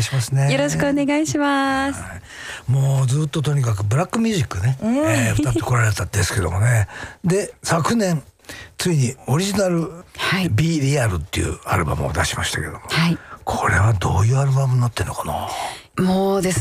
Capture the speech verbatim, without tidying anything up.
しますね。 よろしくお願いします。 はい、もうずっととにかくブラックミュージックね、うんえー、歌ってこられたんですけどもね。で昨年ついにオリジナル「Be Real」っていうアルバムを出しましたけども、はい、これはどういうアルバムになってるのかな。 もうです